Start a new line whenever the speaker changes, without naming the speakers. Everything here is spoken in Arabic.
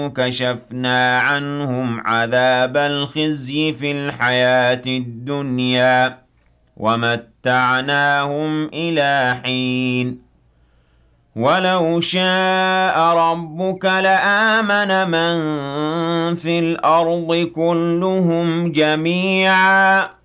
كشفنا عنهم عذاب الخزي في الحياة الدنيا ومتعناهم إلى حين ولو شاء ربك لآمن من في الأرض كلهم جميعا